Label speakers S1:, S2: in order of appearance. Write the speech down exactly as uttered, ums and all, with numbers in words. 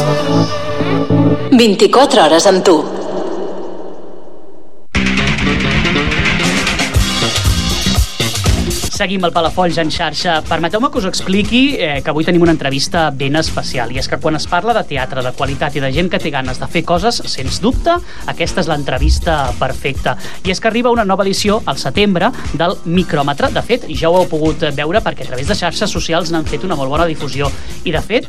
S1: vint-i-quatre hores amb tu.
S2: Seguim el Palafolls en xarxa. Permeteu-me que us expliqui eh, que avui tenim una entrevista ben especial, i és que quan es parla de teatre de qualitat i de gent que té ganes de fer coses, sens dubte, aquesta és l'entrevista perfecta. I és que arriba una nova edició al setembre del Micròmetre. De fet, ja ho heu pogut veure perquè a través de xarxes socials n'han fet una molt bona difusió. I de fet,